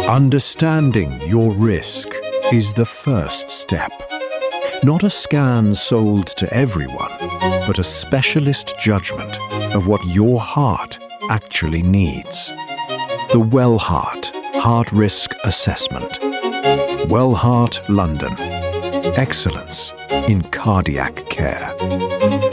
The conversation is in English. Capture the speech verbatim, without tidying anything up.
Understanding your risk is the first step. Not a scan sold to everyone, but a specialist judgment of what your heart actually needs. The Wellheart Heart Risk Assessment. Wellheart London. Excellence in cardiac care.